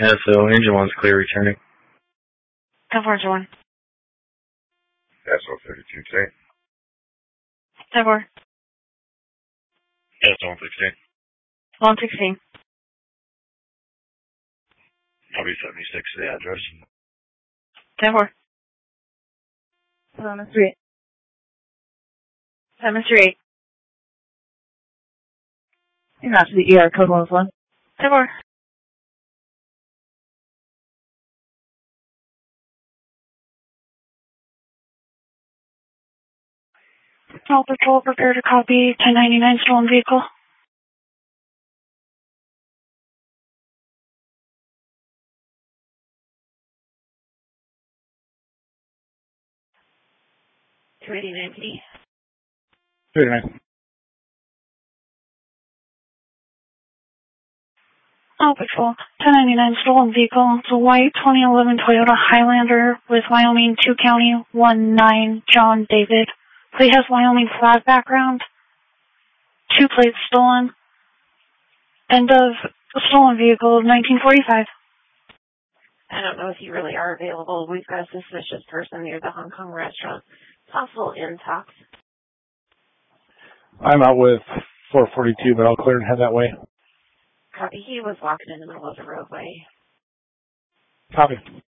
Yeah, so engine one's clear returning. 10-4, engine 1. SO 32, 10-4. SO 116. 116. W76 the address. 10-4. 738. 738. You're not to the ER code 101. 10-4. All patrol, prepare to copy 1099 stolen vehicle. $289. 289. All patrol, 1099 stolen vehicle. It's a white 2011 Toyota Highlander with Wyoming 2 County 19 John David. Plate has Wyoming flag background. 2 plates stolen. End of stolen vehicle of 1945. I don't know if you really are available. We've got a suspicious person near the Hong Kong restaurant. Possible intox. I'm out with 442, but I'll clear and head that way. Copy. He was walking in the middle of the roadway. Copy.